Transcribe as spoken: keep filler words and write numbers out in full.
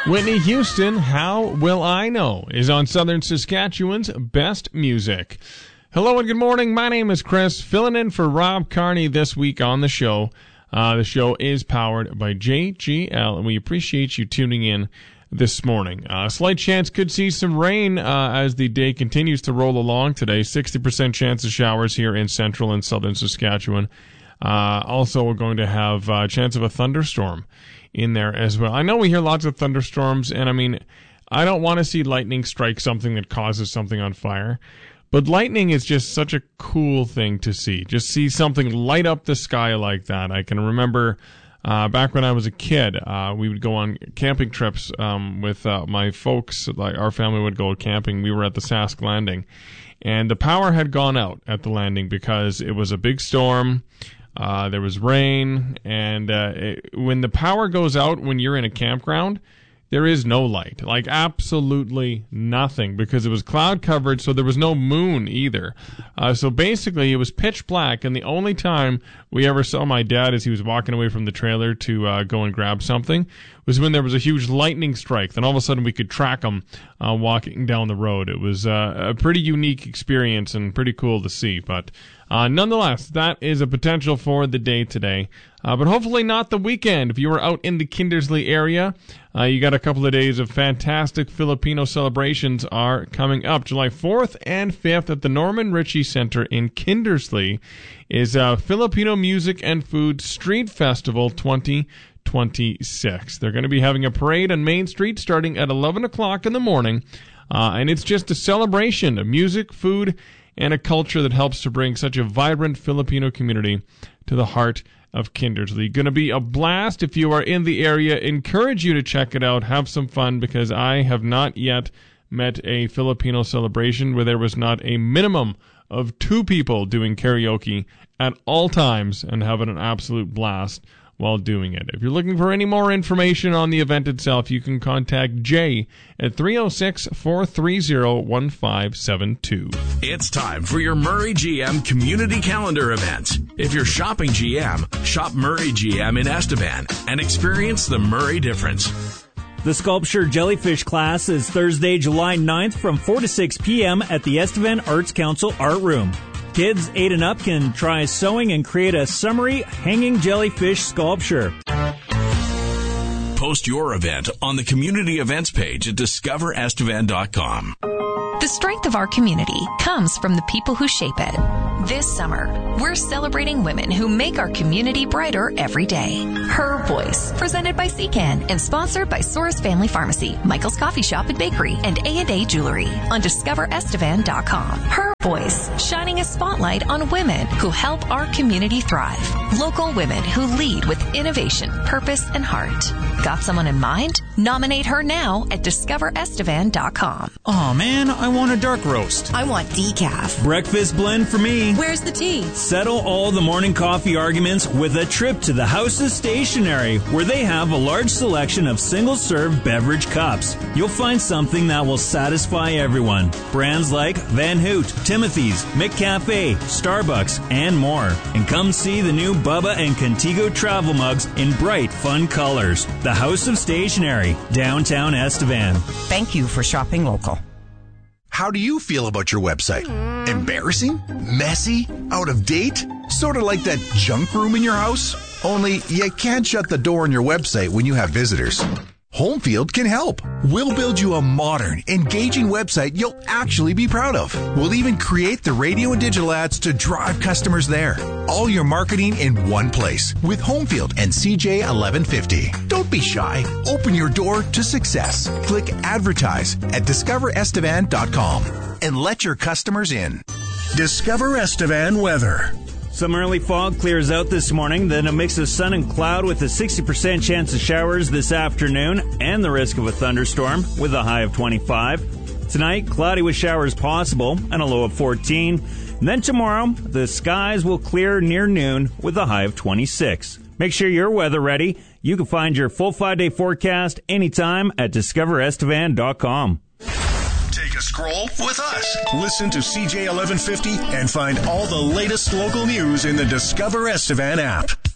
Whitney Houston, How Will I Know, is on Southern Saskatchewan's Best Music. Hello and good morning. My name is Chris, filling in for Rob Carney this week on the show. Uh, the show is powered by J G L, and we appreciate you tuning in this morning. A uh, slight chance could see some rain uh, as the day continues to roll along today. sixty percent chance of showers here in central and southern Saskatchewan. Uh, also, we're going to have a uh, chance of a thunderstorm in there as well. I know we hear lots of thunderstorms, and I mean, I don't want to see lightning strike something that causes something on fire, but lightning is just such a cool thing to see. Just see something light up the sky like that. I can remember uh, back when I was a kid, uh, we would go on camping trips um, with uh, my folks. Like our family would go camping. We were at the Sask Landing, and the power had gone out at the landing because it was a big storm. Uh, there was rain, and uh, it, when the power goes out when you're in a campground, there is no light, like absolutely nothing, because it was cloud covered, so there was no moon either. Uh, so basically, it was pitch black, and the only time we ever saw my dad as he was walking away from the trailer to uh, go and grab something was when there was a huge lightning strike. Then all of a sudden, we could track him uh, walking down the road. It was uh, a pretty unique experience and pretty cool to see, but Uh, nonetheless, that is a potential for the day today, uh, but hopefully not the weekend. If you were out in the Kindersley area, uh, you got a couple of days of fantastic Filipino celebrations are coming up. July fourth and fifth at the Norman Ritchie Center in Kindersley is uh, Filipino Music and Food Street Festival twenty twenty-six. They're going to be having a parade on Main Street starting at eleven o'clock in the morning, uh, and it's just a celebration of music, food, and a culture that helps to bring such a vibrant Filipino community to the heart of Kindersley. Going to be a blast. If you are in the area, encourage you to check it out. Have some fun, because I have not yet met a Filipino celebration where there was not a minimum of two people doing karaoke at all times and having an absolute blast while doing it. If you're looking for any more information on the event itself, you can contact Jay at three oh six, four three oh, one five seven two. It's time for your Murray G M Community Calendar events. If you're shopping G M, shop Murray G M in Estevan and experience the Murray difference. The Sculpture Jellyfish class is Thursday, July ninth from four to six p.m. at the Estevan Arts Council Art Room. Kids eight and up can try sewing and create a summery hanging jellyfish sculpture. Post your event on the community events page at discover estevan dot com. The strength of our community comes from the people who shape it. This summer, we're celebrating women who make our community brighter every day. Her Voice, presented by C C A N and sponsored by Soros Family Pharmacy, Michael's Coffee Shop and Bakery, and A and A Jewelry on discover estevan dot com. Her Voice, shining a spotlight on women who help our community thrive. Local women who lead with innovation, purpose, and heart. Got someone in mind? Nominate her now at discover estevan dot com. Aw, man, I want a dark roast. I want decaf. Breakfast blend for me. Where's the tea? Settle all the morning coffee arguments with a trip to the House of Stationery, where they have a large selection of single-serve beverage cups. You'll find something that will satisfy everyone. Brands like Van Hoot, Timothy's, McCafe, Starbucks, and more. And come see the new Bubba and Contigo travel mugs in bright, fun colors. The House of Stationery, downtown Estevan. Thank you for shopping local. How do you feel about your website? Embarrassing? Messy? Out of date? Sort of like that junk room in your house? Only you can't shut the door on your website when you have visitors. Homefield can help. We'll build you a modern, engaging website you'll actually be proud of. We'll even create the radio and digital ads to drive customers there. All your marketing in one place with Homefield and C J eleven fifty. Don't be shy. Open your door to success. Click Advertise at discover estevan dot com and let your customers in. Discover Estevan weather. Some early fog clears out this morning, then a mix of sun and cloud with a sixty percent chance of showers this afternoon and the risk of a thunderstorm with a high of twenty-five. Tonight, cloudy with showers possible and a low of fourteen. And then tomorrow, the skies will clear near noon with a high of twenty-six. Make sure you're weather ready. You can find your full five-day forecast anytime at discover estevan dot com. Take a scroll with us. Listen to C J eleven fifty and find all the latest local news in the Discover Estevan app.